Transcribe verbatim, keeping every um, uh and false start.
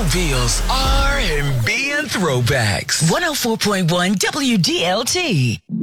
Mobille's R and B and Throwbacks. one oh four point one W D L T.